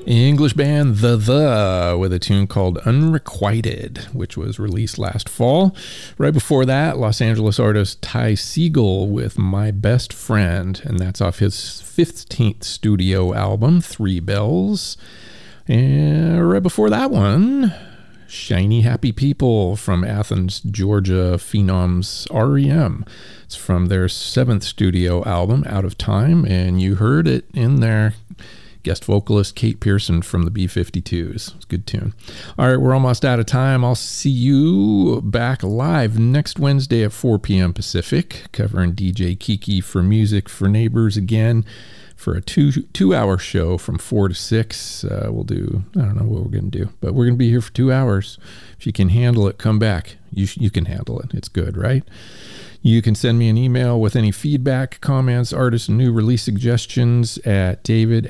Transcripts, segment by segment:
English band The with a tune called Unrequited, which was released last fall. Right before that, Los Angeles artist Ty Segall with My Best Friend, and that's off his 15th studio album, Three Bells. And right before that one, Shiny Happy People from Athens, Georgia phenoms REM. It's from their 7th studio album, Out of Time, and you heard it in there. Guest vocalist Kate Pearson from the B-52s. It's a good tune. All right, we're almost out of time. I'll see you back live next Wednesday at 4 p.m. Pacific, covering DJ Kiki for Music for Neighbors again for a two-hour show from 4 to 6. We'll do, I don't know what we're going to do, but we're going to be here for 2 hours. If you can handle it, come back. You can handle it. It's good, right? You can send me an email with any feedback, comments, artist, and new release suggestions at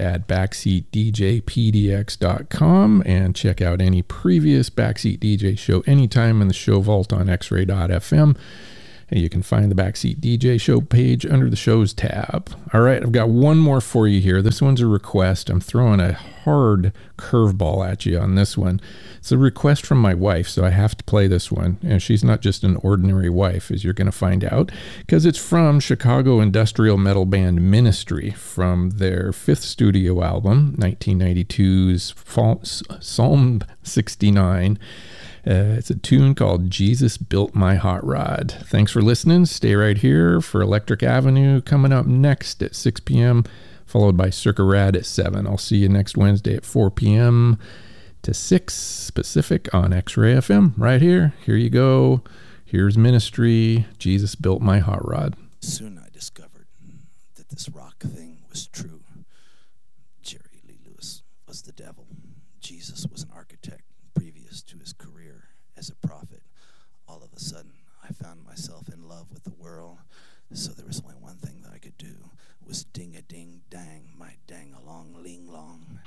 david@backseatdjpdx.com, and check out any previous Backseat DJ show anytime in the show vault on xray.fm. And you can find the Backseat DJ show page under the shows tab. All right, I've got one more for you here. This one's a request. I'm throwing a hard curveball at you on this one. It's a request from my wife, so I have to play this one. And she's not just an ordinary wife, as you're going to find out, because it's from Chicago industrial metal band Ministry from their 5th studio album, 1992's Psalm 69. It's a tune called Jesus Built My Hot Rod. Thanks for listening. Stay right here for Electric Avenue coming up next at 6 p.m., followed by Circa Rad at 7. I'll see you next Wednesday at 4 p.m. to 6 Pacific on X-Ray FM right here. Here you go. Here's Ministry. Jesus Built My Hot Rod. Soon I discovered that this rock thing was true. Jerry Lee Lewis was the devil. Jesus was an architect previous to his career as a prophet. All of a sudden, I found myself in love with the world, so there was only one thing that I could do, was ding-a-ding-dang, my dang-along-ling-long.